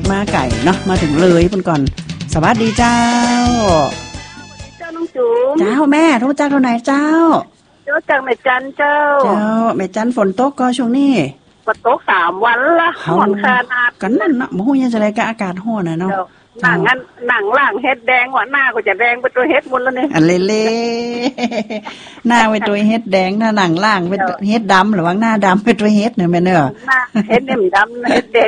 มาไก่เนาะมาถึงเลยเพิ่นก่อนสวัสดีเจ้าเจ้าน้องจุ๋มเจ้าแม่โทรจากไหนเจ้าเจ้าจากแม่จันเจ้าแม่จันฝนตกก็ช่วงนี้ฝนตก3 วันละร้อนขนาดกันนั่นนะบ่ฮู้ยังจะได้กับอากาศร้อนน่ะเนาะหนังล่างเฮ็ดแดงหัวหน้าก็จะแดงไปตัวเฮ็ดหมดแล้วนี่อันเล่ๆหน้าไปตัวเฮ็ดแดงหน้าหนังล่างไปเฮ็ดดำหรือว่าหน้าดำไปตัวเฮ็ดเนี่ยแม่เนาะหน้าเฮ็ดเนี่ยดำเฮ็ดแดง